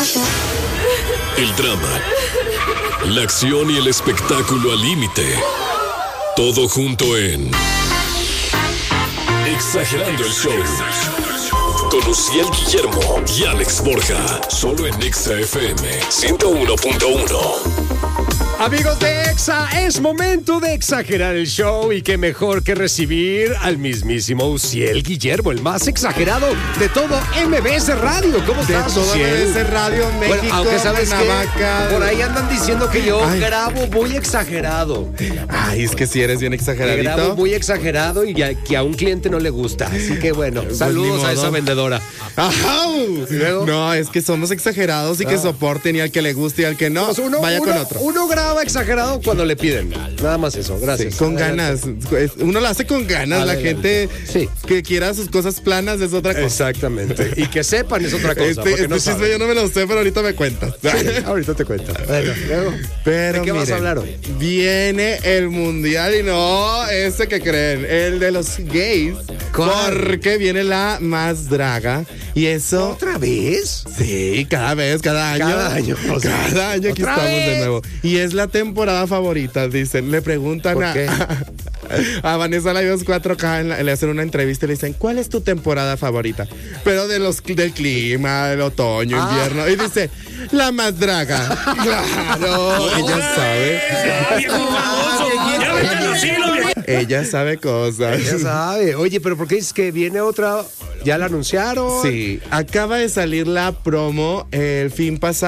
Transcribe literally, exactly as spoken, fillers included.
El drama, la acción y el espectáculo al límite. Todo junto en Exagerando el Show. Con Uciel Guillermo y Alex Borja. Solo en Exa F M ciento uno punto uno. Amigos de Exa, es momento de exagerar el show y qué mejor que recibir al mismísimo Uciel Guillermo, el más exagerado de todo M B S Radio. ¿Cómo estás, de todo Uciel? M B S Radio, México, bueno, aunque sabes Cuernavaca. que por ahí andan diciendo que yo Ay. grabo muy exagerado. Ay, es que si eres bien Que exageradito. grabo muy exagerado y a, que a un cliente no le gusta. Así que bueno, Pues saludos ni a esa modo. vendedora. Ajá. luego? No, es que somos exagerados y que Ah. soporten, y al que le guste y al que no, Pues uno, vaya uno- con otro. Uno graba exagerado cuando le piden. Nada más eso, gracias. Sí, con Adelante. ganas. Uno lo hace con ganas. La Adelante. gente Sí. que quiera sus cosas planas es otra cosa. Exactamente. Y que sepan es otra cosa. Este, porque este no chisme saben. yo no me lo sé, pero ahorita me cuentas. Sí, ahorita te cuento. Bueno, luego. Pero ¿De qué vas a miren, hablar hoy? Viene el mundial y no ese que creen, el de los gays. ¿Cuál? Porque viene la más draga. Y eso. ¿Otra vez? Sí, cada vez, cada año. Cada año, o sea, Cada año aquí ¿otra estamos de vez? nuevo. Y es la temporada favorita, dicen. Le preguntan ¿Por a, qué? a Vanessa Laios cuatro K, en la- le hacen una entrevista y le dicen, ¿cuál es tu temporada favorita? Pero de los del clima, del otoño, Ah. invierno. Y dice, la más draga. Claro, ella sabe. ¡Ya vete al asilo, viejo! Ella sabe cosas. Ya sabe. Oye, pero ¿por qué dices que viene otra? ¿Ya la anunciaron? Sí, acaba de salir la promo el fin pasado.